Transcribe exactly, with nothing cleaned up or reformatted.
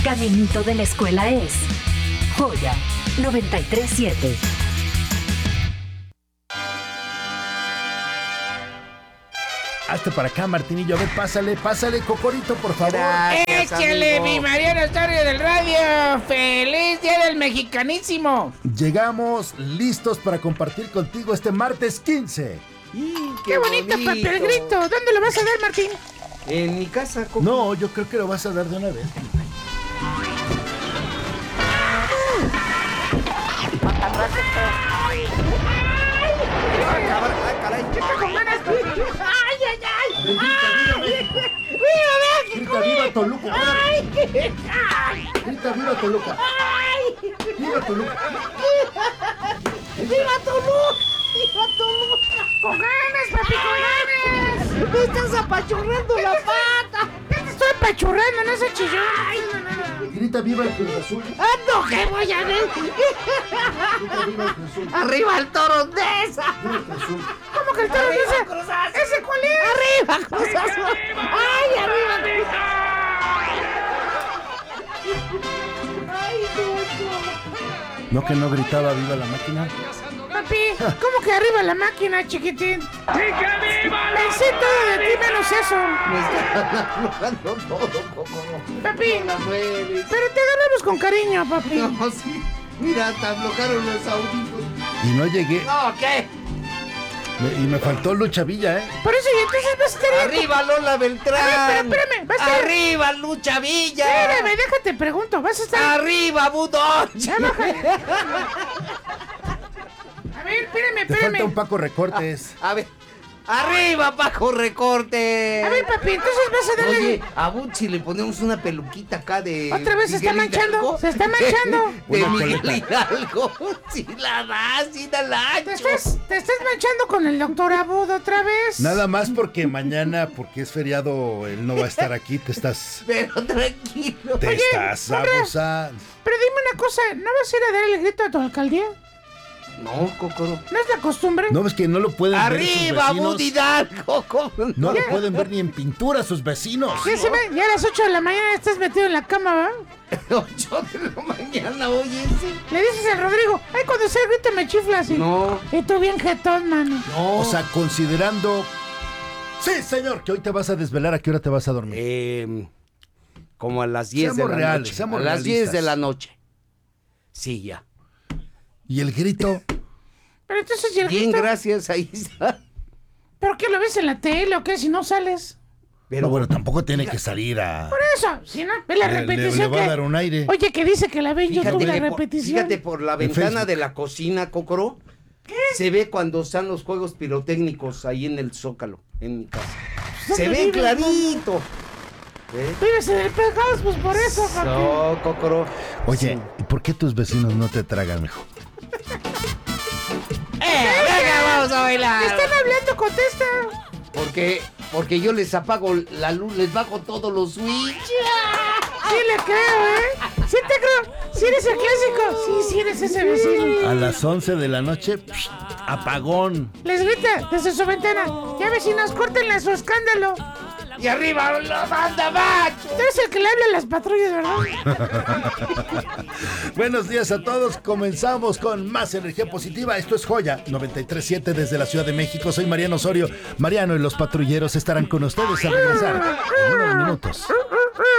caminito de la escuela es Joya noventa y tres siete. Hazte para acá, Martinillo. A ver, pásale, pásale, Cocorito, por favor. Gracias, Échale, amigo. Mi Mariano Osorio del Radio. ¡Feliz Día del Mexicanísimo! Llegamos listos para compartir contigo este martes quince. ¡Qué, qué bonito, bonito. Papel grito! ¿Dónde lo vas a dar, Martín? En mi casa. ¿Cómo? No, yo creo que lo vas a dar de una vez. ¡Ay, ay, ay! ¡Grita, viva Toluca! ¡Ay! ¡Grita, viva Toluca! ¡Ay! ¡Viva Toluca! ¡Viva Toluca! ¡Viva Toluca! ¡Con ganas, papi, con ganas! ¡Me estás apachurrando la pata! ¿Qué te estoy apachurrando? No se chillón. Grita, viva el Cruz Azul. ¡Ah, no, que voy a ver! Grita, viva el Cruz Azul. ¡Arriba el Toro de esa! Viva el Cruz Azul. ¿Cómo que el Toro de esa? ¿Ese cuál es? ¡Arriba, Cruz Azul! ¡Ay, arriba, Cruz Azul! ¡Ay, no! ¿No que no gritaba viva la máquina? Papi, ¿cómo que arriba la máquina, chiquitín? Pensé todo de ti menos eso. Me está aflojando todo, Coco. Papi, no pero te agarramos con cariño, papi. No, sí. Mira, te aflojaron los audífonos. Y no llegué. No, ¿qué? Me, y me faltó Lucha Villa, ¿eh? Por eso, y entonces vas a estar... ¡Arriba, Lola Beltrán! A ver, espérame, espérame. Vas a estar... ¡Arriba, Lucha Villa! Espérame, déjate, pregunto. ¿Vas a estar... ¡Arriba, Budón! Ya baja. A ver, espérame, espérame. Te falta un Paco Recortes. A, a ver. ¡Arriba, Paco Recortes! A ver, papi, entonces vas a darle... Oye, a Buchi le ponemos una peluquita acá de... Otra vez se está manchando, Hidalgo. se está manchando. De Una Miguel coleta. Hidalgo. Si la das, si la das. Te estás, te estás manchando con el doctor Abud otra vez. Nada más porque mañana, porque es feriado, él no va a estar aquí. Te estás... Pero tranquilo. Te Oye, estás hombre. abusando. Pero dime una cosa, ¿no vas a ir a dar el grito a tu alcaldía? No, Cocoro. ¿No es la costumbre? No, es que no lo pueden ¡Arriba, ver sus Bud vecinos. Hidalgo! ¿Cómo No lo pueden ver ni en pintura sus vecinos. Ya se ve, ya a las ocho de la mañana estás metido en la cama, ¿va? ocho de la mañana, oye, sí. Le dices al Rodrigo, ay, cuando sea el grito me chiflas. Y, No. y tú bien jetón, mano. No. O sea, considerando... Sí, señor, que hoy te vas a desvelar. ¿A qué hora te vas a dormir? Eh, como a las diez Seamos de la reales, noche. seamos a las diez realistas. de la noche. Sí, ya. ¿Y el grito? Pero entonces, ¿y el Bien, grito? gracias, ahí está. ¿Pero qué, lo ves en la tele o qué? Si no sales. Pero No, bueno, tampoco tiene que salir a... Por eso, si no, ve la Le- le- repetición. le va a que- dar un aire. Oye, que dice que la ve en YouTube fíjate, la que por, repetición. fíjate por la En ventana Facebook. de la cocina, Cocoro. Se ve cuando están los juegos pirotécnicos ahí en el Zócalo, en mi casa. ¿Dónde Se ve vives, clarito. ¿Eh? Vives en el Penthouse, pues por eso, papi. No, Cocoro. Oye, ¿y por qué tus vecinos no te tragan, mijo? ¡Eh! ¡Venga, vamos a bailar! Te están hablando, contesta. Porque, porque yo les apago la luz, les bajo todos los switch. Sí le creo, ¿eh? Sí te creo. Sí eres el clásico. Sí, sí eres ese vecino. A las once de la noche, psh, apagón. Les grita desde su ventana. Ya vecinos, córtenle su escándalo. Y arriba la banda macho. Tú eres el que le habla a las patrullas, ¿verdad? Buenos días a todos. Comenzamos con más energía positiva. Esto es Joya noventa y tres siete desde la Ciudad de México. Soy Mariano Osorio. Mariano y los patrulleros estarán con ustedes al regresar en unos minutos.